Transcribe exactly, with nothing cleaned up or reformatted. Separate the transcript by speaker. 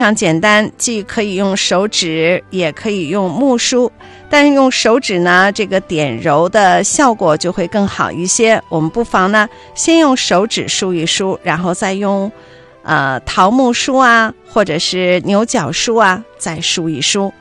Speaker 1: 常简单，既可以用手指也可以用木梳，但是用手指呢，这个点揉的效果就会更好一些。我们不妨呢先用手指梳一梳，然后再用呃桃木梳啊或者是牛角梳啊再梳一梳。